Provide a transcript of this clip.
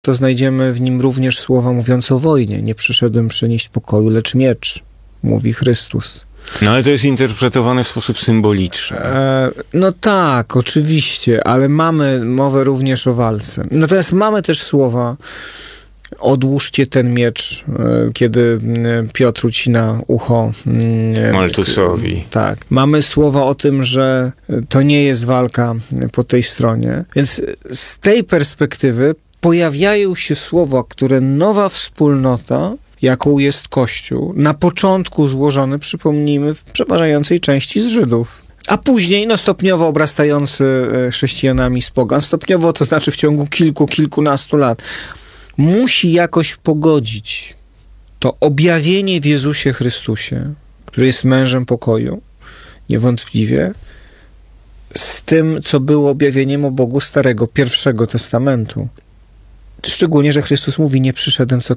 to znajdziemy w nim również słowa mówiące o wojnie. Nie przyszedłem przynieść pokoju, lecz miecz, mówi Chrystus. No ale to jest interpretowane w sposób symboliczny. No tak, oczywiście, ale mamy mowę również o walce. Natomiast mamy też słowa: odłóżcie ten miecz, kiedy Piotr ucina ucho Maltusowi. Tak. Mamy słowa o tym, że to nie jest walka po tej stronie. Więc z tej perspektywy pojawiają się słowa, które nowa wspólnota, jaką jest Kościół, na początku złożony, przypomnijmy, w przeważającej części z Żydów, a później stopniowo obrastający chrześcijanami z pogan, stopniowo, to znaczy w ciągu kilkunastu lat, musi jakoś pogodzić to objawienie w Jezusie Chrystusie, który jest mężem pokoju, niewątpliwie, z tym, co było objawieniem o Bogu Starego, Pierwszego Testamentu. Szczególnie, że Chrystus mówi: nie przyszedłem